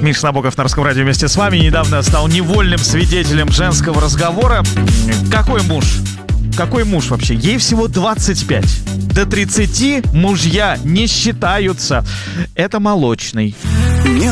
Миша Набоков на Русском радио вместе с вами. Недавно стал невольным свидетелем женского разговора. Какой муж? Какой муж вообще? Ей всего 25. До 30 мужья не считаются. Это молочный.